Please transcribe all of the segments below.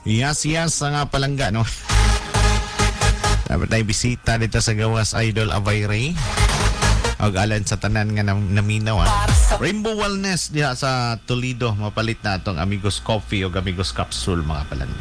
Yes, nga palangga, no? Dapat tayo bisita dito sa gawas Idol Abayre. Og alan sa tanan nga naminaw, Rainbow Wellness diha sa Toledo. Mapalit na itong Amigos Coffee o Amigos Capsule, mga palangga.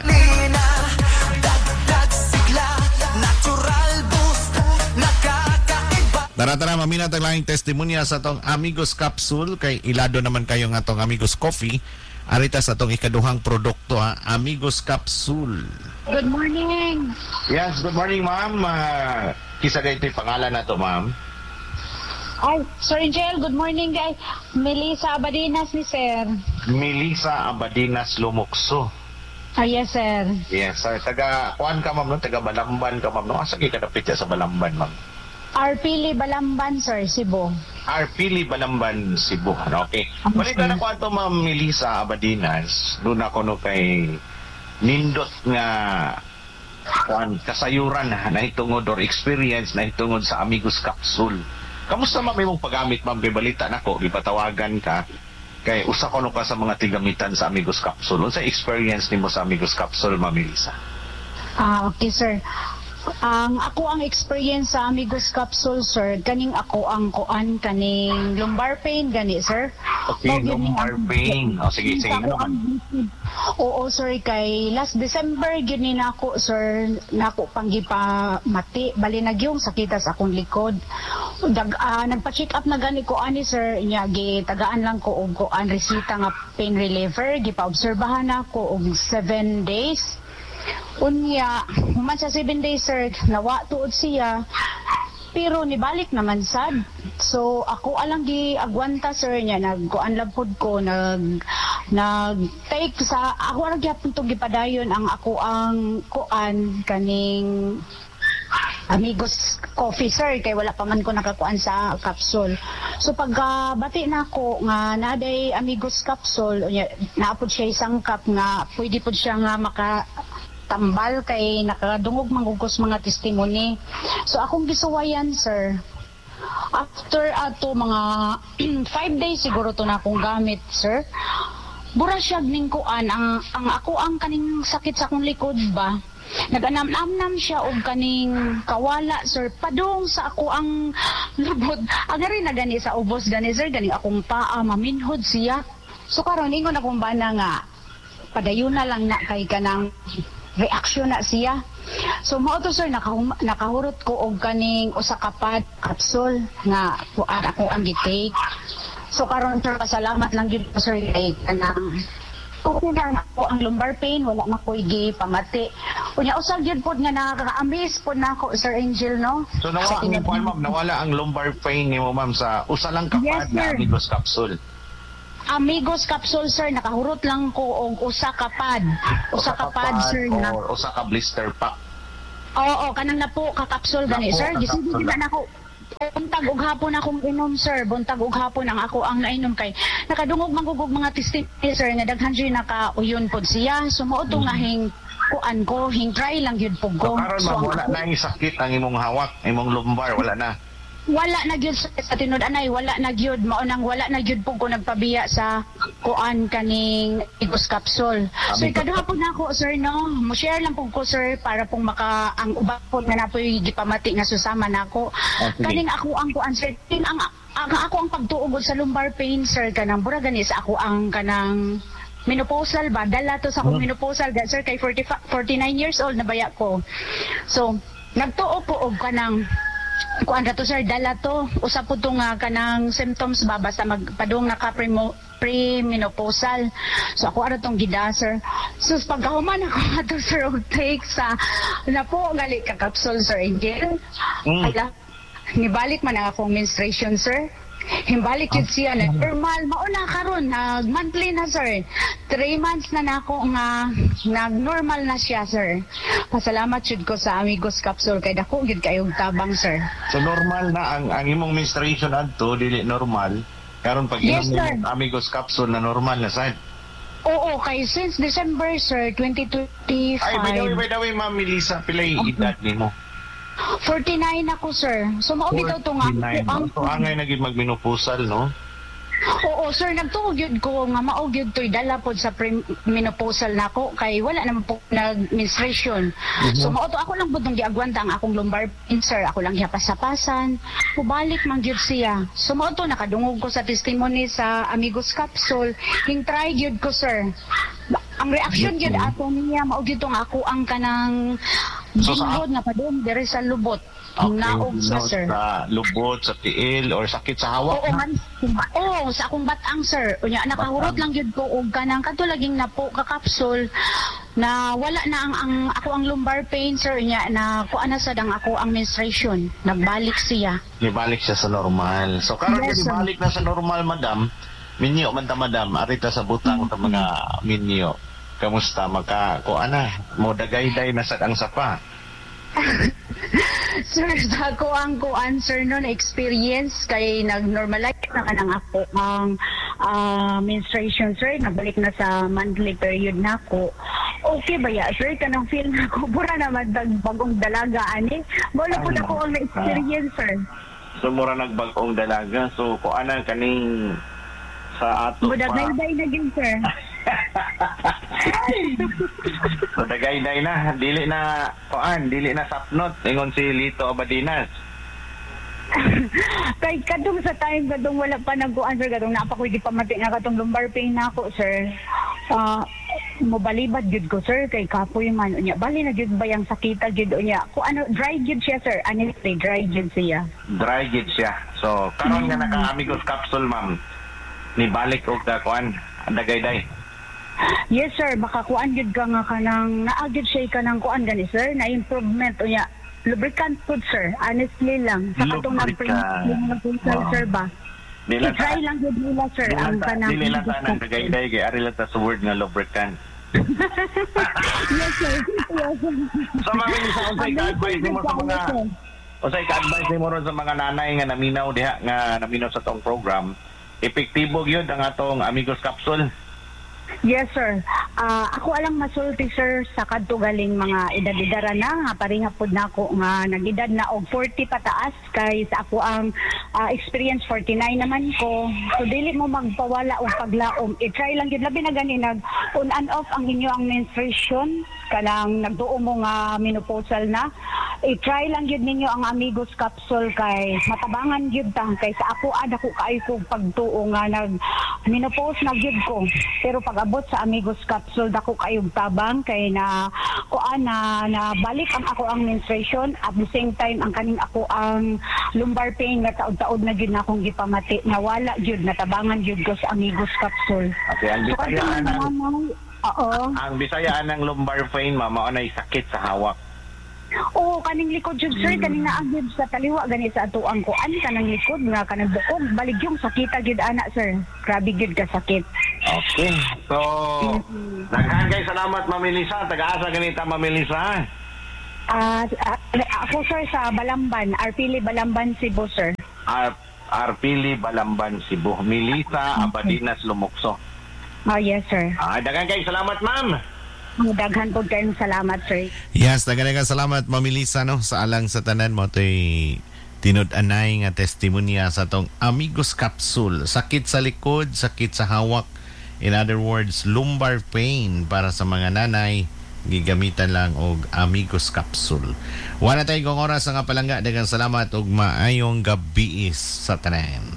Tara, mamina tayo lang yung testimonya sa itong Amigos Capsule. Kay ilado naman kayo nga itong Amigos Coffee. Arita sa itong ikaduhang produkto, Amigos Capsule. Good morning. Yes, good morning, ma'am. Kisa kayo ito yung pangalan na ito, ma'am. Ay, Sir Angel, good morning guys. Melissa Abadinas ni Sir. Melissa Abadinas Lumukso. Yes, sir. Yes, sir. Kuan ka, ma'am, no? Taga Balamban ka, ma'am, no? Asa kayo kadapit sa Balamban, ma'am? Arpili Balamban, Sir, Cebu. Arpili Balamban, Cebu. Okay. Balik na ko ato, ma'am Melissa Abadinas. Doon ako no kay nindot nga kuan kasayuran na hitungod or experience na hitungod sa Amigos Capsule. Kamusta, ma'am, imong paggamit, ma'am? Bibalita nako, gipatawagan ka kay usa ko no ka sa mga tigamitan sa Amigos Capsule. Unsa experience nimo sa Amigos Capsule, ma'am Melissa? Okay, sir. Ang experience sa Amigos Capsule, sir, kaning ako ang kuan kaning lumbar pain gani, sir. Okay, lumbar pain. Sige naman. Oo, sir, kay last December gyud ni nako, sir, nako panggipa mati bali nagyong sakita sa akong likod. Nagpa-check up na gani ko ani, sir, nya tagaan lang ko og kuan resita nga pain reliever, gipa-obserbahan ako og 7 days. Unya, human sa 7 days, sir, nawa tuod siya. Pero nibalik naman sad. So ako alang giagwanta, sir, niya nagkuan labpod ko take sa ako ra gyapon to gipadayon ang ako ang kuan kaning Amigos Coffee, sir, kay wala pa man ko nakakuan sa capsule. So pagkabati na ako nga naday Amigos Capsule, naapod siya isang cup nga pwede pod siya nga tambal kay nakadungog mangugos mga testimony. So akong gisuwayan, sir. After ato mga 5 days siguro to na akong gamit, sir. Bura siya ning kuan ang ako ang kaning sakit sa akong likod ba. Naganam-nam siya og kaning kawala, sir. Padung sa ako ang lubod. Agari na gani sa ubos gani, sir, gani akong paa maminhod siya. So karon ingon akong bana nga padayon na lang na kay kanang reaksyon na siya. So mao to, sir, nakahurot ko og kaning usa ka capsule nga ako ang gitake. So karon, sir, pasalamat lang gyud ko, sir, kay kanang okay na ako ang lumbar pain, wala na ko pamati. Unya usag gyud pod nga nakaka-amaze pod nako, Sir Angel, no? So nawala ang lumbar pain nimo, ma'am, sa usa lang kapad na Amigos Capsule. Amigos Capsule, sir, nakahurot lang ko og usa ka pad, sir, na usa ka blister pack. Oo, kanang na po ka capsule gani, sir. Gisige na nako. Buntag og hapon akong inom, sir. Buntag og hapon ang ako ang nainom kay nakadungog mangugog mga testimony, sir, nga daghan jud nakauyon pod siya. Sumuot to nga hing kuan ko, hing try lang gyud pug ko. So wala na ang sakit ang imong hawak, imong lumbar, wala na. Wala na gyud sa tinud-anay, wala na gyud, mao nang wala na gyud pug ko nagpabiya sa kuan kaning Amigos Capsule. So ikaduha po na ako, sir, no, mo share lang pug ko, sir, para pong ang uban po nga napoy gipamati nga susama nako. Kaning ako ang kuan, sir, ang ako ang pagtuog sa lumbar pain, sir, kanang bura gani sa ako ang kanang menopausal ba, dala to sa akong menopausal, sir, kay 49 years old na baya ko. So nagtuo po og kanang kuan rato, sir, dala to usa po to nga kanang symptoms ba basta magpadung naka pre-menopausal. So ako ara tong gida, sir. So pagkahuman ako ato, sir, og take sa na po gali ka capsule, Sir Angel. Ala, nibalik man ang akong menstruation, sir. Himbalik yun siya na normal, mauna karon monthly na, sir. 3 months na nako nga nag-normal na siya, sir. Pasalamat jud ko sa Amigos Capsule kay dako gyud kayong tabang, sir. So normal na ang imong menstruation adto, dili normal. Karon pag inom mo Amigos Capsule na normal na, sad. Oo, kay since December, sir, 2025. Ay, by the way, Ma'am Melissa, pilay edad nimo? 49 ako, sir. So mao bitaw to nga ang angay naging magmenopusal, no? Oo, Oo, sir, nagtuog yun ko nga maog yun to'y dala po sa menopausal nako kay wala naman po nag-menstruation. So mauto ako lang po itong giagwanta ang akong lumbar pain, sir. Ako lang hiyapasapasan. Pubalik man yun siya. So mauto nakadungog ko sa testimony sa Amigos Capsule. Hing try yun ko, sir. Ang reaction yun ato niya maog yun tong ako ang kanang ginggod na pa doon dire sa lubot. Naog siya, sir. Sa lubot, sa tiil, or sakit sa hawak? Oo, man. Oo, sa akong batang, sir. Unya, nakahurot lang yun ko og kanang katulaging na po kakapsul na wala na ang ako ang lumbar pain, sir. Unya, na kuan na sad ang ako ang menstruation. Nagbalik siya. Nibalik siya sa normal. So, karon Yes, sir. nibalik na sa normal, madam. Minyo man ta, madam. Arita sa butang ta mga minyo. Kamusta? Kuan na. Mo dagayday na sad ang sapa. Sir, sa ako ang answer no na experience kay nag-normalize na kanang ako ang menstruation, sir. Nagbalik na sa monthly period na ako. Okay ba ya, sir? Kanang feel na ko pura naman bagong dalaga ani. Wala po ako ang experience, sir. So, mura nagbagong dalaga. So, kuan na kaning sa ato pa. Budagay na gin, sir. So, dagay-day na. Dili na sapnot. Ingon si Lito Abadinas. Kay kadung sa time kadung wala pa nag-uan, sir, kadung napakoy di pamati nga katong lumbar pain na ako, sir. Mobalibad gyud ko, sir, kay kapoy man unya. Bali na gyud bayang sakita gyud unya. Ko ano dry gyud siya, sir. Honestly, dry gyud siya. Dry gid siya. So, karon nga naka-Amigos Capsule, ma'am. Ni balik og kuan, dagay-day. Yes, sir, baka kuan gyud ka nga kanang naagid siya kanang kuan gani, sir, na improvement unya. Lubricant food, sir. Honestly lang. Sa katong nag-print sir ba? I-try lang gyud nila, sir, ang kanang Dili lang ta nang dagay-day kay ari lang ta sa word nga lubricant. Yes, sir. Yes, sir. So, ma'am, unsay ka-advise nimo sa mga ka-advise nimo ron sa mga nanay nga naminaw diha nga naminaw sa tong program? Epektibo gyud ang atong Amigos Capsule. Yes, sir. Ako alang masulti, sir, sa kadto galing mga edad-edara na nga pareha pod nako nga nagedad na og 40 pataas kay sa ako ang experience 49 naman ko. So dili mo magpawala og paglaom. I-try lang gid labi na gani nag on and off ang inyo ang menstruation kanang nagduo mo nga menopausal na. I-try lang gid ninyo ang Amigos Capsule kay matabangan gyud ta kay sa ako ko kaayo kog pagtuo nga nag menopause na gyud ko. Pero pag-abot sa Amigos Capsule dako kayong tabang kay na kuan na balik ang ako ang menstruation at the same time ang kaning ako ang lumbar pain nga taod-taod na gyud na akong gipamati nawala gyud natabangan gyud ko sa Amigos Capsule. Okay, ang Bisayaan ang Bisayaan ng lumbar pain, mama, anay sakit sa hawak. Oo, kaning likod jud, sir, kaning naagid sa taliwa gani sa atuang ko. Ani kanang likod nga kanang bukog baligyong sakita gyud ana, sir. Grabe gyud ka sakit. Okay. So, daghan kay salamat, Ma'am Melissa. Taga-asa ganita, Ma'am Melissa? Ako, sir, sa Balamban, Arpili Balamban, Cebu, sir. Arpili Balamban, Cebu. Melissa Abadinas Lumukso. Oh, yes, sir. Daghan kay salamat, ma'am. Daghan po kayong salamat, sir. Yes, daghan salamat, Ma'am Melissa, no, sa alang sa tanan mo to'y tinud-anay nga testimonya sa tong Amigos Capsule. Sakit sa likod, sakit sa hawak. In other words, lumbar pain para sa mga nanay, gigamitan lang og Amigos Capsule. Wala tayong oras nga palangga. Daghang salamat og maayong gabi sa tanan.